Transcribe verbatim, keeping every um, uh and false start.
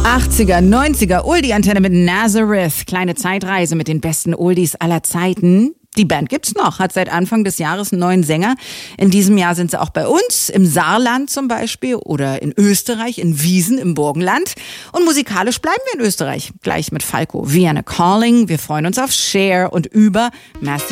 achtziger, neunziger, Oldie-Antenne mit Nazareth. Kleine Zeitreise mit den besten Oldies aller Zeiten. Die Band gibt's noch, hat seit Anfang des Jahres einen neuen Sänger. In diesem Jahr sind sie auch bei uns, im Saarland zum Beispiel oder in Österreich, in Wiesen im Burgenland. Und musikalisch bleiben wir in Österreich. Gleich mit Falco, Vienna Calling. Wir freuen uns auf Cher und über Matthew